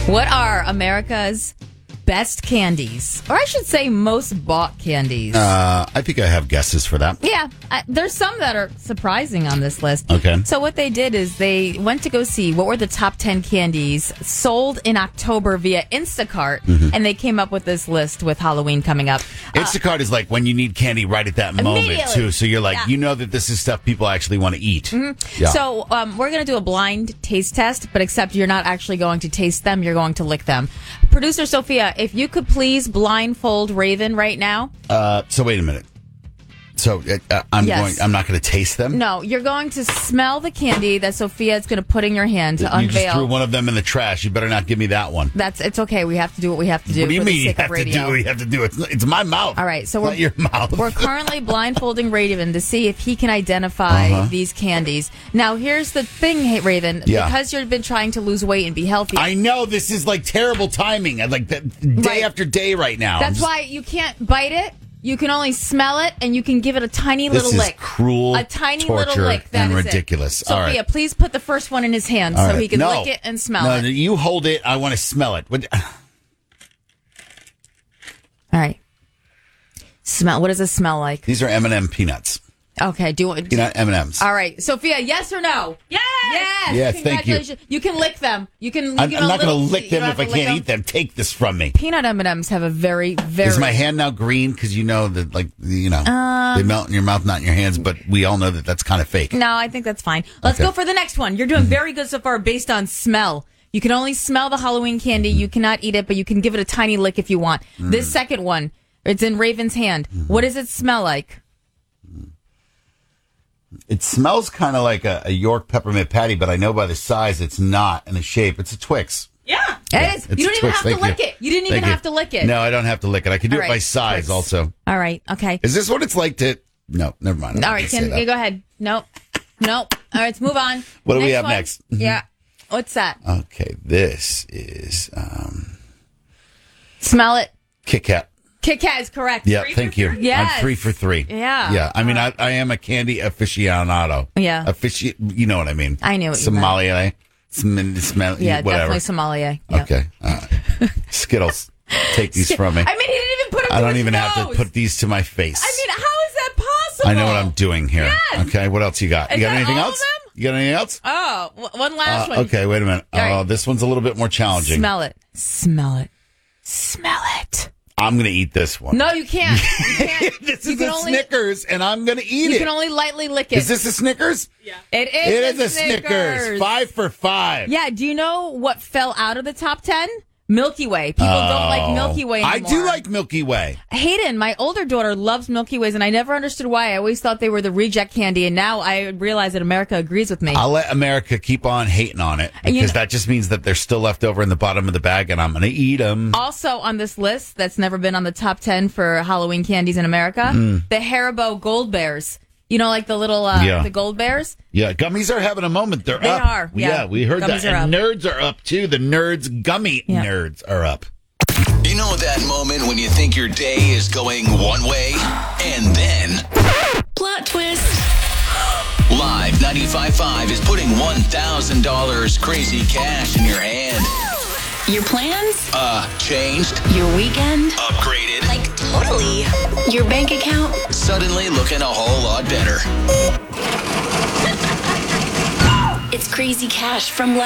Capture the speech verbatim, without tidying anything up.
What are America's best candies? Or I should say most bought candies. Uh, I think I have guesses for that. Yeah, I, there's some that are surprising on this list. Okay. So what they did is they went to go see what were the top ten candies sold in October via Instacart, Mm-hmm. and they came up with this list with Halloween coming up. Instacart is like when you need candy right at that moment, Immediately. too. So you're like, Yeah. you know that this is stuff people actually want to eat. Mm-hmm. Yeah. So um, we're going to do a blind taste test, but except you're not actually going to taste them, you're going to lick them. Producer Sophia, if you could please blindfold Raven right now. Uh, so wait a minute. So uh, I'm Yes. going. I'm not going to taste them. No, you're going to smell the candy that Sophia is going to put in your hand to You unveil. just threw one of them in the trash. You better not give me that one. That's it's okay. We have to do what we have to do. What do you for the mean you sake of have to radio. do what you have to do? It's, it's my mouth. All right, so It's we're not your mouth. We're currently blindfolding Raven to see if he can identify Uh-huh. these candies. Now, here's the thing, hey, Raven. Yeah. Because you've been trying to lose weight and be healthy. I know this is like terrible timing. I like that day Right. after day right now. I'm That's just- why you can't bite it. You can only smell it, and you can give it a tiny This little is lick. cruel, a tiny torture, little lick. That and is it. ridiculous. All Sophia, right. please put the first one in his hand All so right. he can No. lick it and smell no, it. No, you hold it. I want to smell it. What- All right. Smell. What does it smell like? These are M and M peanuts. Okay. Do it. Peanut M and M's. All right, Sophia. Yes or no? Yes. Yes. Yes, thank you. Congratulations. You can lick them. You can. You I'm, can I'm a not going little- to lick you them don't if have I to lick can't eat them. Take this from me. Peanut M and M's have a very, very. Is my hand now green? Because you know that, like, you know, Um, they melt in your mouth, not in your hands. But we all know that that's kind of fake. No, I think that's fine. Let's Okay. go for the next one. You're doing very good so far based on smell. You can only smell the Halloween candy. You cannot eat it, but you can give it a tiny lick if you want. Mm. This second one, it's in Raven's hand. What does it smell like? It smells kind of like a, a York peppermint patty, but I know by the size it's not, and the shape. It's a Twix. Yeah. It is. It's You a don't even Twix. have to Thank lick you. it. You didn't even Thank you. have to lick it. No, I don't have to lick it. I can do All it by right, size Twix. also. All right. Okay. Is this what it's like to... No, never mind. I'm All not right. gonna say Can that. you go ahead? Nope. Nope. All right. Let's move on. What do we Next have one. next? Mhm. Yeah. What's that? Okay, this is um, Smell it. Kit Kat. Kit Kat is correct. Yeah, Three thank for you. three? Yes. I'm three for three. Yeah. Yeah. I mean, I, I am a candy aficionado. Yeah. Affici- you know what I mean. I knew what you meant. Somalia. Some, smell, Yeah, whatever. definitely Somalia. Yeah. Okay. Uh, Skittles. Take these from me. I mean, he didn't even put them I to don't his even have to nose. put these to my face. I mean, how is that possible? I know what I'm doing here. Yes. Okay, what else you got? Is You got that anything all of else? them? You got anything else? Oh, w- one last Uh, one. okay, wait a minute. All right. Oh, this one's a little bit more challenging. Smell it. Smell it. Smell it. I'm going to eat this one. No, you can't. You can't. this you is can a only, Snickers, and I'm going to eat You it. can only lightly lick it. Is this a Snickers? Yeah. It is. It is a a Snickers. Five for five. Yeah. Do you know what fell out of the top ten? Milky Way. People don't like Milky Way I anymore. do like Milky Way. Hayden, my older daughter, loves Milky Ways, and I never understood why. I always thought they were the reject candy, and now I realize that America agrees with me. I'll let America keep on hating on it because You know- that just means that they're still left over in the bottom of the bag, and I'm going to eat them. Also on this list that's never been on the top ten for Halloween candies in America, Mm. the Haribo Gold Bears. You know, like the little, uh, Yeah. the Gold Bears? Yeah, gummies are having a moment. They're They up. are, yeah. we heard Gummies that. are And up. nerds are up too. The nerds gummy Yeah. nerds are up. You know that moment when you think your day is going one way and then Plot twist. Live ninety-five point five is putting one thousand dollars crazy cash in your hand. Your plans? Uh, changed, Your weekend? upgraded, Like totally. Your bank account? suddenly looking a whole lot better. It's crazy cash from